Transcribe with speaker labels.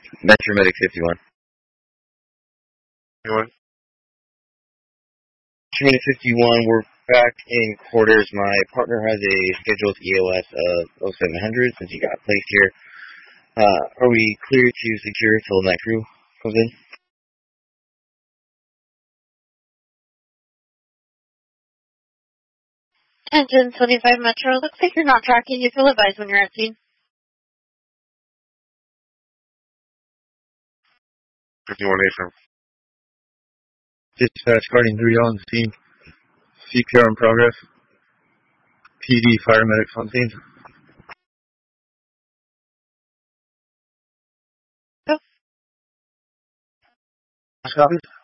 Speaker 1: Metro Medic 51.
Speaker 2: Anyone?
Speaker 1: Metro Medic 51, we're back in quarters. My partner has a scheduled EOS of 0700 since he got placed here. Are we clear to secure till the night crew comes in?
Speaker 3: Engine 25 Metro, looks like you're not tracking. You feel advised when you're at scene.
Speaker 2: 51 affirm.
Speaker 4: Dispatch Guardian 3 on scene. CPR in progress. PD fire medics on scene.
Speaker 3: Go.
Speaker 4: Copy.